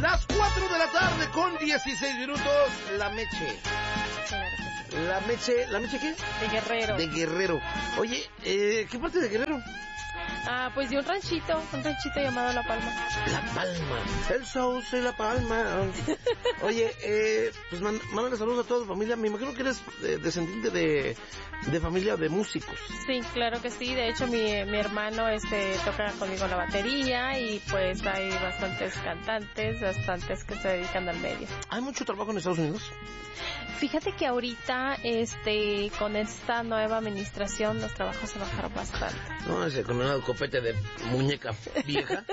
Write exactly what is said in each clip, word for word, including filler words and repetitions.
Las cuatro de la tarde con dieciséis minutos, La Meche. La Meche, ¿La Meche qué? De Guerrero. De Guerrero. Oye, eh, ¿qué parte de Guerrero? Ah, pues de un ranchito, un ranchito llamado La Palma. La Palma, el sauce y La Palma. Oye, eh, pues man, mándale saludos a toda tu familia. Me imagino que eres eh, descendiente de, de familia de músicos. Sí, claro que sí. De hecho, mi, mi hermano este toca conmigo la batería y pues hay bastantes cantantes, bastantes que se dedican al medio. ¿Hay mucho trabajo en Estados Unidos? Fíjate que ahorita, este, con esta nueva administración, los trabajos se bajaron bastante. No, ese con un copete de muñeca vieja.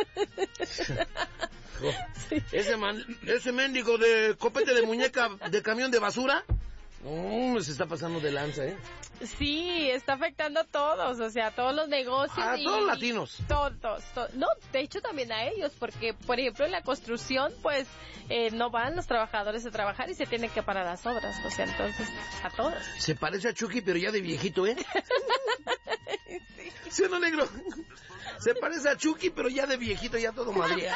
Sí. Ese man, ese mendigo de copete de muñeca de camión de basura. No, se está pasando de lanza, ¿eh? Sí, está afectando a todos, o sea, a todos los negocios. A y, todos los latinos. Todos, todos. No, de hecho también a ellos, porque, por ejemplo, en la construcción, pues, eh, no van los trabajadores a trabajar y se tienen que parar las obras, o sea, entonces, a todos. Se parece a Chucky, pero ya de viejito, ¿eh? Sí. ¿Sí o no, negro? Se parece a Chucky, pero ya de viejito, ya todo madreado.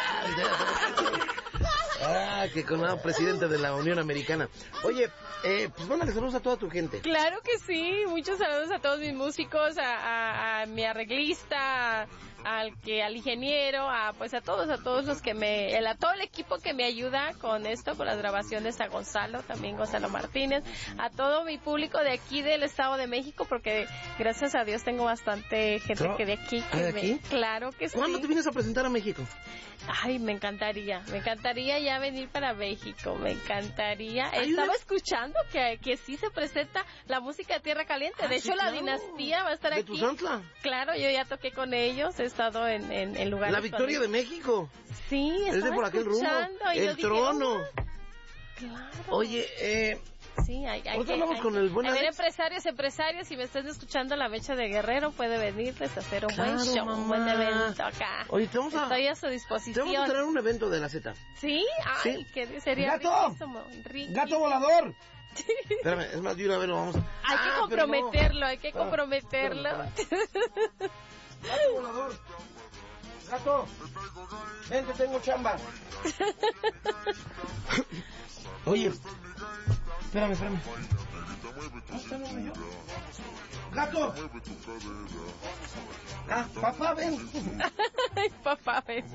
Ah, que con el presidente de la Unión Americana. Oye, eh, pues mándale saludos a toda tu gente. Claro que sí, muchos saludos a todos mis músicos, a, a, a mi arreglista, al que, al ingeniero, a pues a todos, a todos los que me, el, a todo el equipo que me ayuda con esto, con las grabaciones, a Gonzalo, también Gonzalo Martínez, a todo mi público de aquí del Estado de México, porque gracias a Dios tengo bastante gente que de aquí. Que ¿De me, aquí? Claro que sí. ¿Cuándo te vienes a presentar a México? Ay, me encantaría, me encantaría ya venir para México, me encantaría. Hay Estaba una... escuchando que, que sí se presenta la música de Tierra Caliente, ah, de sí, hecho claro. La Dinastía va a estar ¿De aquí. ¿De Tuzantla? Claro, yo ya toqué con ellos, he estado en, en, en lugares... La Victoria de México. Sí, estaba es de por aquel rumbo. El trono. Dije, oh, claro. Oye, eh... Sí, hay, hay, que, hay, con el buen a ver, empresarios, empresarios, si me están escuchando La Mecha de Guerrero, puede venirles a hacer un claro, buen show, mamá. un buen evento acá. Oye, te vamos a... Estoy a su disposición. Te vamos a traer un evento de la Z. ¿Sí? Ay, ¿Sí? que sería ¡Gato! riquísimo, riquísimo. ¡Gato volador! Espérame, es más, de una vez lo vamos a... Hay ah, que comprometerlo, no. hay que ah, comprometerlo. Gato volador. Gato, ven que tengo chamba. Oye, espérame, espérame. Gato. Ah, papá, ven. Ay, papá, ven.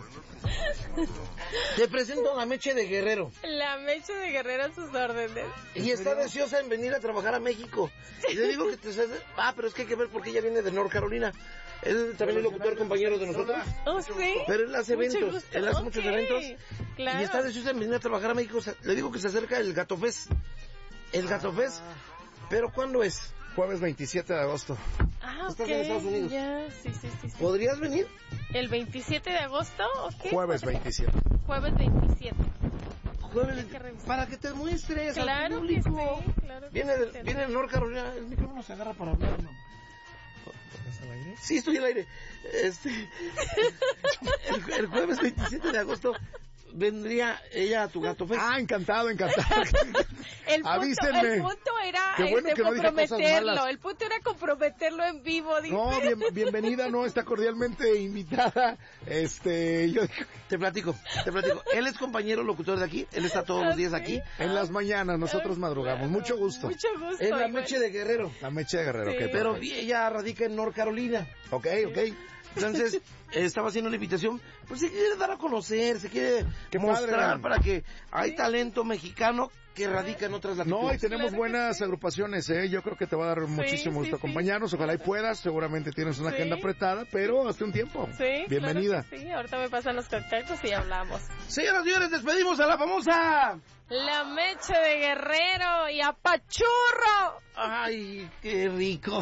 Te presento a la Meche de Guerrero. La Meche de Guerrero a sus órdenes. Y está deseosa en venir a trabajar a México. Y le digo que te... Ah, pero es que hay que ver porque ella viene de North Carolina. Él también es locutor compañero de nosotros. Oh, sí. Pero él hace eventos. Él hace okay. muchos eventos. Claro. Y está deseosa en venir a trabajar a México. Le digo que se acerca el Gato Fest. El Gato Fest. ¿Pero cuándo es? Jueves veintisiete de agosto. Ah, ¿Estás okay. en Estados Unidos? Ya, sí, sí, sí, sí. ¿Podrías venir? ¿El veintisiete de agosto o qué? Jueves veintisiete. Jueves veintisiete. Jueves, que para que te muestres claro al público. Que sí, claro viene, que de, sí. viene de North Carolina. El micrófono se agarra para hablar, ¿no? ¿Estás al aire? Sí, estoy al aire. Este, el, el jueves veintisiete de agosto vendría ella a tu Gato Fest. Ah, encantado, encantado. el, punto, Avísenme. el punto era Qué bueno este, que no dije cosas comprometerlo. malas. El punto era comprometerlo en vivo. Dice. No, bien, bienvenida, no, está cordialmente invitada. Este, yo te platico, te platico. Él es compañero locutor de aquí, él está todos los días aquí. En las mañanas, nosotros madrugamos. Mucho gusto. Mucho gusto. Es la Meche de Guerrero. La Meche de Guerrero, sí. ok. Pero ella radica en North Carolina. Ok, ok. Entonces, eh, estaba haciendo la invitación, pues se quiere dar a conocer, se quiere Qué mostrar padre, para que hay talento mexicano que radica en otras latitudes. No, y tenemos claro buenas sí. agrupaciones, ¿eh? Yo creo que te va a dar sí, muchísimo gusto sí, acompañarnos, ojalá y puedas, seguramente tienes una sí. agenda apretada, pero hazte un tiempo. Sí, bienvenida. Claro sí, ahorita me pasan los contactos y hablamos. Señoras y señores, despedimos a la famosa... La Meche de Guerrero y a Pachurro. Ay, qué rico.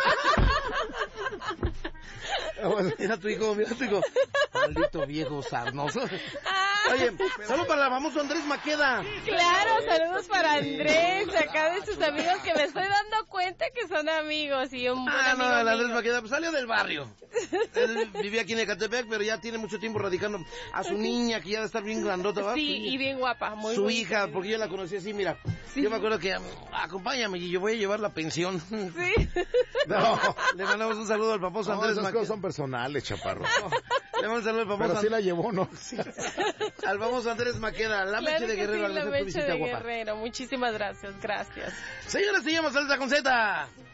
Mira tu hijo, mira tu hijo. Maldito viejo sarnoso. Oye, saludos para la famosa Andrés Maqueda. Claro, saludos para Andrés, acá de sus amigos que me estoy dando cuenta que son amigos y un buen ah, amigo no, el mío. Andrés Maqueda pues, salió del barrio. Él vivía aquí en Ecatepec, pero ya tiene mucho tiempo radicando a su niña que ya debe estar bien grandota, ¿va? Sí, y bien guapa, muy Su bonita, hija, porque yo la conocí así, mira. Sí. Yo me acuerdo que, acompáñame y yo voy a llevar la pensión. Sí. No, le mandamos un saludo al famoso no, Andrés esas Maqueda. cosas son personales, chaparro. Le vamos a saludar al famoso. Pero sí la llevó, ¿no? Sí. Al famoso Andrés Maqueda, la Claro meche de que Guerrero. sí, la Al meche de guapa. Guerrero. Muchísimas gracias, gracias. Señores, se llama Salsa con Z.